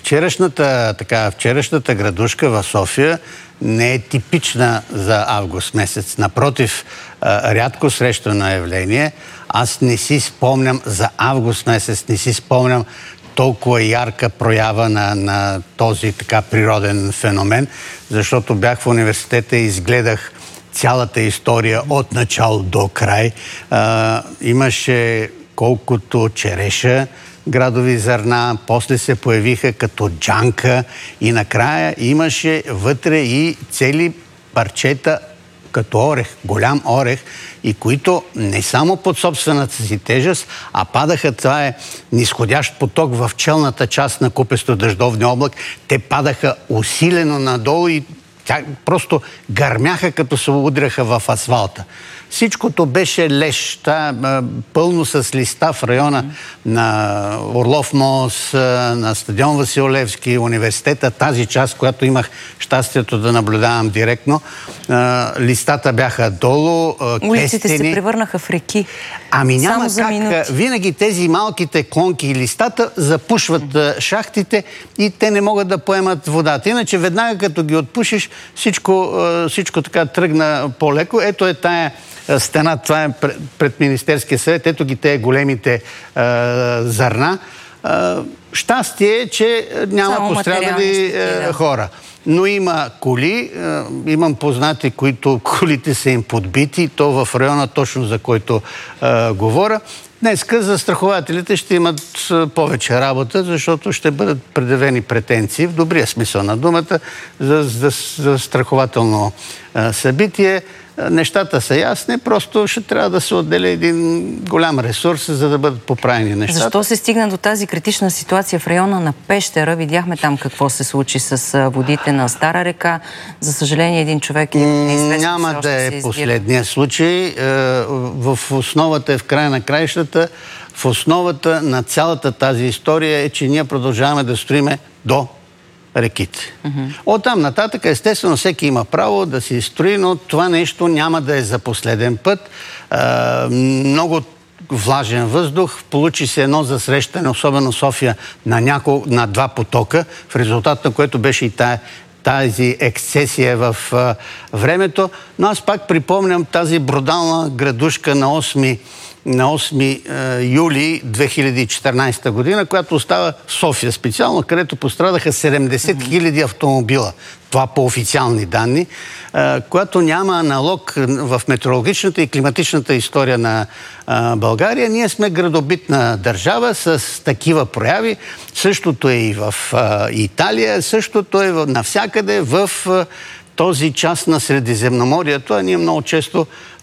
вчерашната градушка в София не е типична за август месец. Напротив, рядко срещано явление. Аз не си спомням за август месец, не си спомням толкова ярка проява на този така природен феномен, защото бях в университета и изгледах цялата история от начало до край. Имаше колкото череша, градови зърна, после се появиха като джанка и накрая имаше вътре и цели парчета като орех, голям орех, и които не само под собствената си тежест, а падаха, това е нисходящ поток в челната част на купесто дъждовния облак, те падаха усилено надолу и просто гърмяха, като се удряха в асфалта. Всичкото беше леш, пълно с листа в района на Орлов мост, на стадион Васил Левски, университета, тази част, която имах щастието да наблюдавам директно. Листата бяха долу, улиците се превърнаха в реки. Ами няма как. Винаги тези малките клонки и листата запушват шахтите и те не могат да поемат водата. Иначе веднага като ги отпушиш, всичко така тръгна по-леко. Ето е тая стена, това е пред Министерския съвет, ето ги те големите зърна. Щастие е, че няма пострадали хора. Но има коли, имам познати, които колите са им подбити, то в района точно за който говоря. Днеска застрахователите ще имат повече работа, защото ще бъдат предявени претенции, в добрия смисъл на думата, за застрахователно събитие. Нещата са ясни, просто ще трябва да се отдели един голям ресурс, за да бъдат поправени нещата. Защо се стигна до тази критична ситуация в района на Пещера? Видяхме там какво се случи с водите на Стара река. За съжаление, един човек е неизвестен. Няма да е последния случай. В основата в края на краищата, в основата на цялата тази история е, че ние продължаваме да строиме до реките. Оттам нататък, естествено, всеки има право да се строи, но това нещо няма да е за последен път. Много влажен въздух, получи се едно засрещане, особено София, на два потока, в резултат на което беше и тази ексцесия в времето. Но аз пак припомням тази брутална градушка на 8 юли 2014 година, която остава в София специално, където пострадаха 70 000 автомобила. Това по официални данни, която няма аналог в метеорологичната и климатичната история на България. Ние сме градобитна държава с такива прояви. Същото е и в Италия, същото е навсякъде в този част на Средиземноморието, а ние много често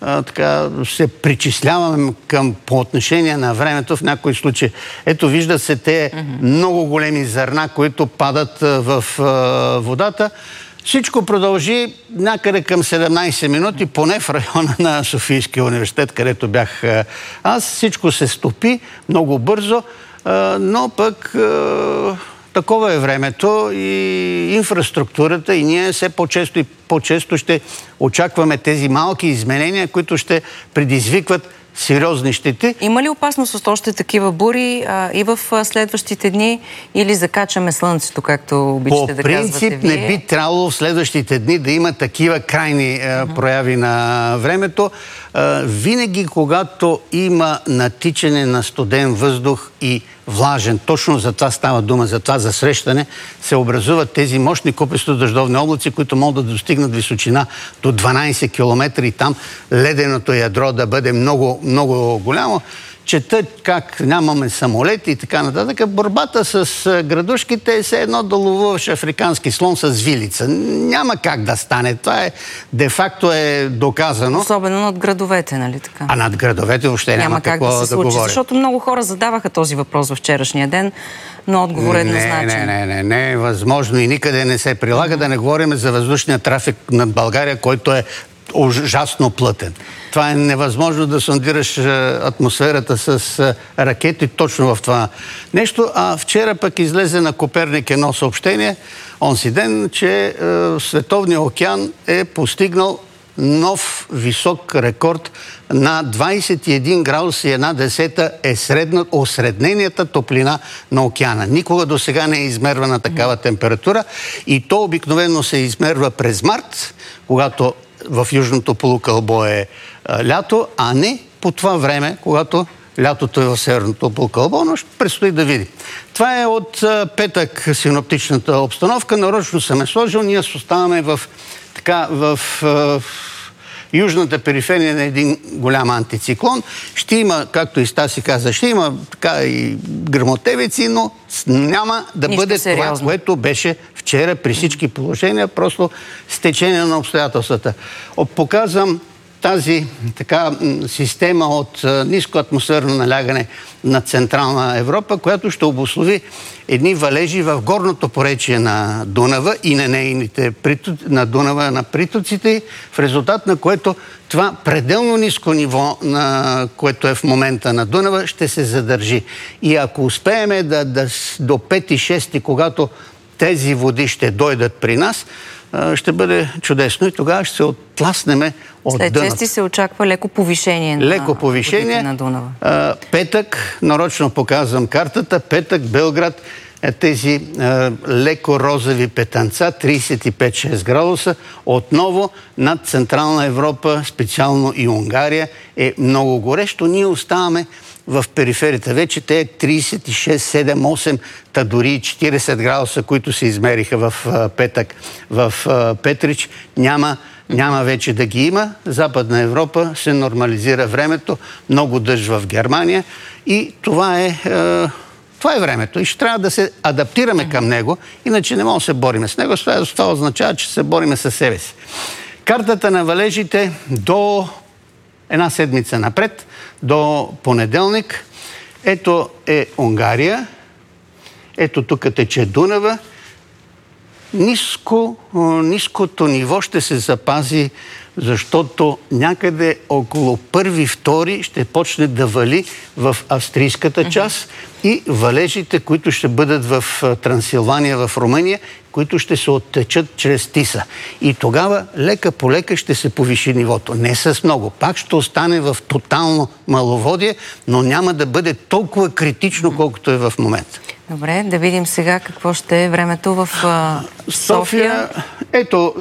се причисляваме по отношение на времето в някои случаи. Ето, виждат се те много големи зърна, които падат в водата. Всичко продължи някъде към 17 минути, поне в района на Софийския университет, където бях аз. Всичко се стопи много бързо, но пък такова е времето и инфраструктурата, и ние все по-често и по-често ще очакваме тези малки изменения, които ще предизвикват сериозни щети. Има ли опасност от още такива бури и в следващите дни, или закачаме слънцето, както обичате да казвате вие? По принцип не би трябвало в следващите дни да има такива крайни прояви на времето. Винаги, когато има натичане на студен въздух и влажен, точно за това става дума, за това засрещане, се образуват тези мощни купесто-дъждовни облаци, които могат да достигнат височина до 12 км и там леденото ядро да бъде много, много голямо. Чета как нямаме самолети и така нататък. Борбата с градушките е все едно да ловуваш африкански слон с вилица. Няма как да стане. Това е де-факто е доказано. Особено над градовете, нали така? А над градовете въобще няма какво да говори. Защото много хора задаваха този въпрос във вчерашния ден, но отговор е еднозначен. Не е възможно и никъде не се прилага. Да не говорим за въздушния трафик над България, който е ужасно плътен. Това е невъзможно да сондираш атмосферата с ракети точно в това нещо. А вчера пък излезе на Коперник едно съобщение, онзи ден, че Световният океан е постигнал нов висок рекорд на 21 градуса и 1/10 е осредненията топлина на океана. Никога до сега не е измервана такава температура и то обикновено се измерва през март, когато в южното полукълбо е лято, а не по това време, когато лятото е в северното полукълбо, но ще предстои да видим. Това е от петък синоптичната обстановка. Нарочно съм е сложил. Ние оставаме в южната периферия на един голям антициклон. Ще има, както и Стаси каза, ще има така и гръмотевици, но няма да бъде това, което беше вчера при всички положения, просто стечение на обстоятелствата. Показвам тази система от ниско атмосферно налягане на Централна Европа, която ще обуслови едни валежи в горното поречие на Дунава и на Дунава на притоците, в резултат на което това пределно ниско ниво, което е в момента на Дунава, ще се задържи. И ако успеем до 5-6, когато тези води ще дойдат при нас, ще бъде чудесно и тогава ще се оттласнем от дъното. След 6 се очаква леко повишение на Дунава. Петък, нарочно показвам картата, петък, Белград, тези леко розови петънца, 35-6 градуса, отново над Централна Европа, специално и Унгария, е много горещо. Ние оставаме в периферията. Вече те 36, 7, 8, та дори 40 градуса, които се измериха в петък в Петрич, няма вече да ги има. Западна Европа се нормализира времето, много дъжд в Германия и това е времето. И ще трябва да се адаптираме към него, иначе не можем да се бориме с него. Това означава, че се бориме със себе си. Картата на валежите до една седмица напред, до понеделник. Ето е Унгария. Ето тук тече Дунава. Ниското ниво ще се запази, защото някъде около 1-2 ще почне да вали в австрийската част и валежите, които ще бъдат в Трансилвания, в Румъния, които ще се оттечат чрез Тиса. И тогава лека по лека ще се повиши нивото. Не с много. Пак ще остане в тотално маловодие, но няма да бъде толкова критично, колкото е в момента. Добре, да видим сега какво ще е времето в София. Ето,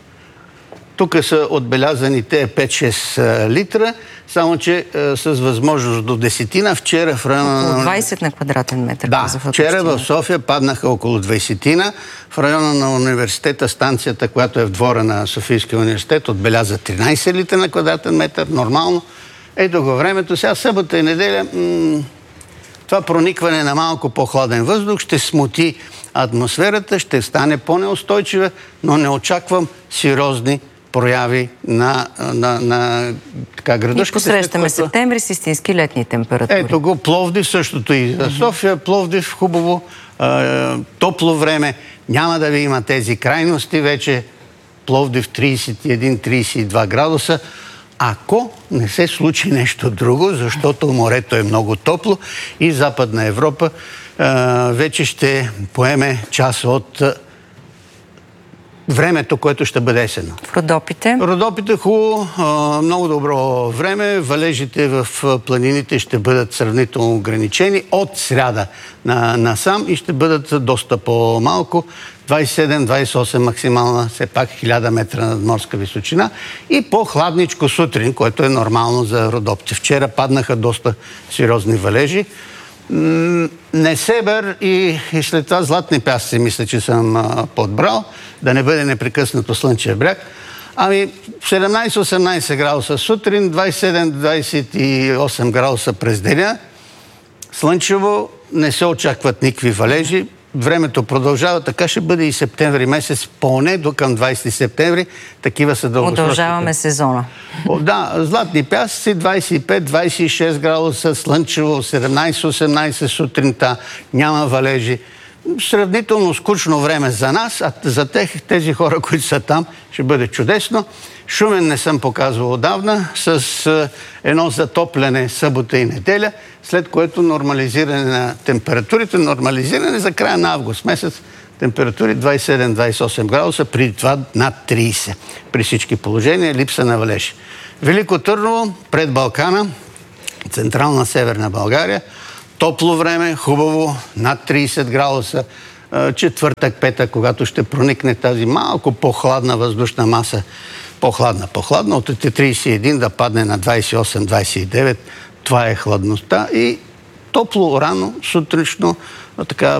тук са отбелязани те 5-6 литра, само че с възможност до 10. Вчера в района около 20 на квадратен метър. Да, вчера в София паднаха около 20. В района на университета, станцията, която е в двора на Софийския университет, отбеляза 13 литра на квадратен метър, нормално. Ето го времето. Сега събота и неделя това проникване на малко по-хладен въздух ще смути атмосферата, ще стане по-неустойчива, но не очаквам сериозни прояви на градушката. И посрещаме септември с истински летни температури. Ето го Пловдив, същото и за София. Пловдив, хубаво, топло време. Няма да ви има тези крайности. Вече Пловдив 31-32 градуса. Ако не се случи нещо друго, защото морето е много топло и Западна Европа вече ще поеме част от времето, което ще бъде есенно. В Родопите? Родопите хубаво, много добро време. Валежите в планините ще бъдат сравнително ограничени от сряда насам и ще бъдат доста по-малко. 27-28 максимална, все пак 1000 метра надморска височина и по-хладничко сутрин, което е нормално за Родопите. Вчера паднаха доста сериозни валежи. Несебър и след това Златни пясъци, мисля, че съм подбрал, да не бъде непрекъснато Слънчев бряг. 17-18 градуса сутрин, 27-28 градуса през деня. Слънчево, не се очакват никакви валежи. Времето продължава, така ще бъде и септември месец, поне до към 20 септември. Такива са дългосрочните. Удължаваме сезона. Да, Златни пясъци, 25-26 градуса, слънчево, 17-18 сутринта, няма валежи. Сравнително скучно време за нас, а за тези хора, които са там, ще бъде чудесно. Шумен не съм показвал отдавна, с едно затопляне събота и неделя, след което нормализиране на температурите, нормализиране за края на август месец. температури 27-28 градуса, преди това над 30. При всички положения липса на валеж. Велико Търново, пред Балкана, централна северна България, топло време, хубаво, над 30 градуса. Четвъртък, петък, когато ще проникне тази малко по-хладна въздушна маса, по-хладна, от 31 да падне на 28-29, това е хладността и топло рано, сутрично, така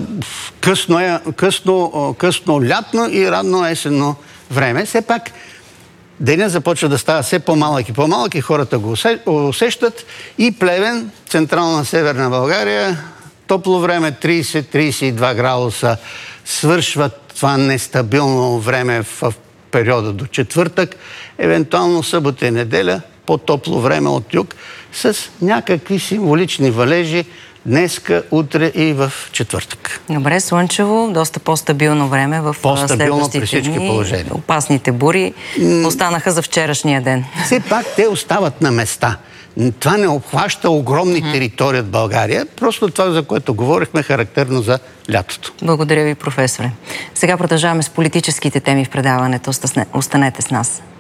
късно лятно и ранно есенно време. Все пак денят започва да става все по-малък и по-малък и хората го усещат. И Плевен, централна северна България, топло време 30-32 градуса, свършва това нестабилно време в периода до четвъртък, евентуално събота и неделя, по-топло време от юг, с някакви символични валежи днеска, утре и в четвъртък. Добре, слънчево, доста по-стабилно време в следващите дни. Опасните бури останаха за вчерашния ден. Все пак те остават на места. Това не обхваща огромни територии от България. Просто това, за което говорихме, характерно за лятото. Благодаря ви, професоре. Сега продължаваме с политическите теми в предаването. Останете с нас.